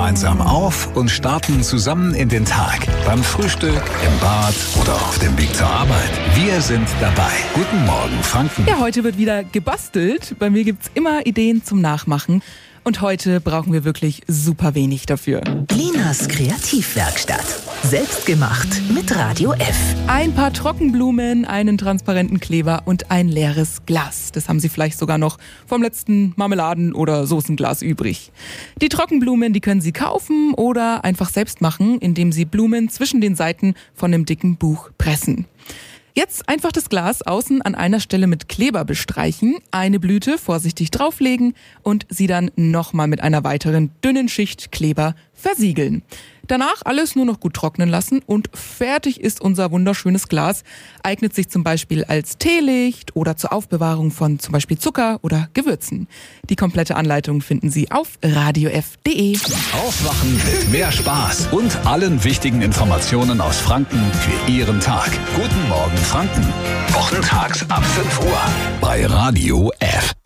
gemeinsam auf und starten zusammen in den Tag. Beim Frühstück, im Bad oder auf dem Weg zur Arbeit. Wir sind dabei. Guten Morgen, Franken. Ja, heute wird wieder gebastelt. Bei mir gibt's immer Ideen zum Nachmachen. Und heute brauchen wir wirklich super wenig dafür. Linas Kreativwerkstatt. Selbstgemacht mit Radio F. Ein paar Trockenblumen, einen transparenten Kleber und ein leeres Glas. Das haben Sie vielleicht sogar noch vom letzten Marmeladen- oder Soßenglas übrig. Die Trockenblumen, die können Sie kaufen oder einfach selbst machen, indem Sie Blumen zwischen den Seiten von einem dicken Buch pressen. Jetzt einfach das Glas außen an einer Stelle mit Kleber bestreichen, eine Blüte vorsichtig drauflegen und sie dann nochmal mit einer weiteren dünnen Schicht Kleber versiegeln. Danach alles nur noch gut trocknen lassen und fertig ist unser wunderschönes Glas. Eignet sich zum Beispiel als Teelicht oder zur Aufbewahrung von zum Beispiel Zucker oder Gewürzen. Die komplette Anleitung finden Sie auf radiof.de. Aufwachen mit mehr Spaß und allen wichtigen Informationen aus Franken für Ihren Tag. Guten Morgen, Franken. Wochentags ab 5 Uhr bei Radio F.